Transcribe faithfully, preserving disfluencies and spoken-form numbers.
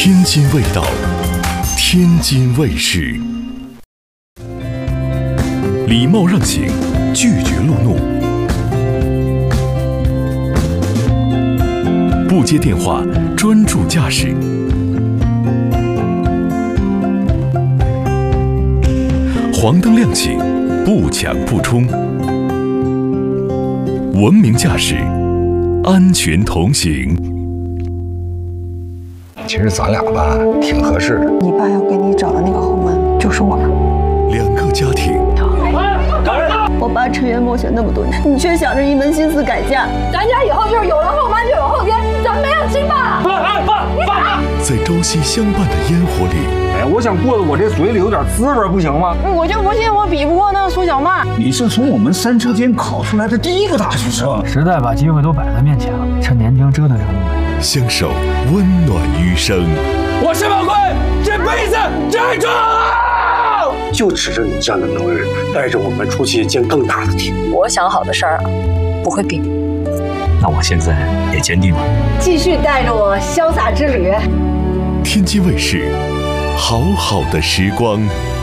天津卫道，天津卫视。礼貌让行，拒绝路怒，不接电话，专注驾驶。黄灯亮起，不抢不冲，文明驾驶，安全同行。 其实咱俩吧，挺合适的。 你爸要给你找的那个后门，就是我们。 两个家庭。 我爸沉冤默雪那么多年，你却想着一门心思改嫁。 咱家以后就是有了后妈就有后爹，咱们没有亲爸。 爸爸爸！ 在朝夕相伴的烟火里， 哎，我想过得我这嘴里有点滋味，不行吗？ 我就不信我比不过那个苏小曼。 你是从我们三车间考出来的第一个大学生， 时代把机会都摆在面前了，趁年轻折腾折腾呗。 相守温暖余生。 我申宝贵这辈子站住！ 就指着你这样的能人，带着我们出去见更大的天。 我想好的事儿啊，不会变。 那我现在也坚定了， 继续带着我潇洒之旅。 天津卫视，好好的时光。